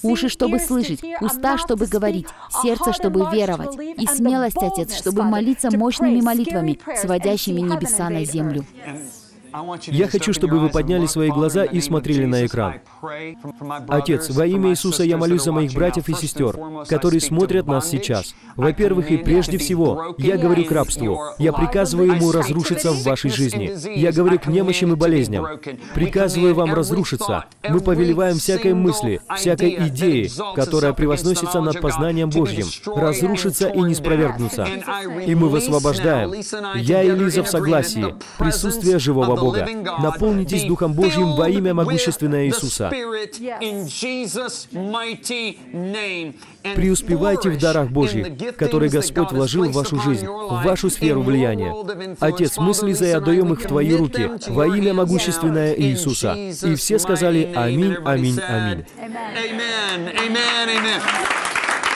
уши, чтобы слышать, уста, чтобы говорить, сердце, чтобы веровать, и смелость, Отец, чтобы молиться мощными молитвами, сводящими небеса на землю. Я хочу, чтобы вы подняли свои глаза и смотрели на экран. Отец, во имя Иисуса я молюсь за моих братьев и сестер, которые смотрят нас сейчас. Во-первых, и прежде всего, я говорю к рабству. Я приказываю ему разрушиться в вашей жизни. Я говорю к немощам и болезням. Приказываю вам разрушиться. Мы повелеваем всякой мысли, всякой идеи, которая превозносится над познанием Божьим, разрушиться и не спровергнуться. И мы высвобождаем. Я и Лиза в согласии. Присутствие живого Бога. Наполнитесь Духом Божьим во имя могущественное Иисуса. Преуспевайте в дарах Божьих, которые Господь вложил в вашу жизнь, в вашу сферу влияния. Отец, мы с Лизой отдаем их в Твои руки во имя могущественное Иисуса. И все сказали «Аминь, аминь, аминь».